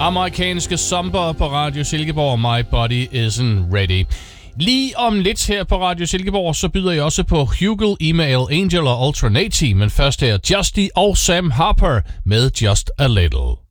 Amerikanske Zomber på Radio Silkeborg. My body isn't ready. Lige om lidt her på Radio Silkeborg, så byder jeg også på Hugel, Email, Angel og Ultranati. Men først er Justy og Sam Harper med Just a Little.